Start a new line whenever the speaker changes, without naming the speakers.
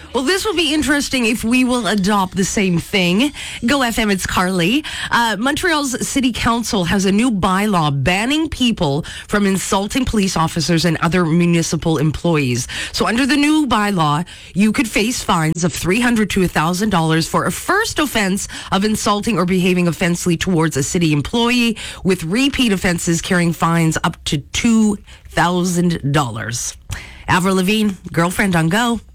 Well, this will be interesting if we will adopt the same thing. Go FM, it's Carly. Montreal's City Council has a new bylaw banning people from insulting police officers and other municipal employees. So under the new bylaw, you could face fines of $300 to $1,000 for a first offense of insulting or behaving offensively towards a city employee, with repeat offenses carrying fines up to $2,000. Avril Lavigne, Girlfriend on Go.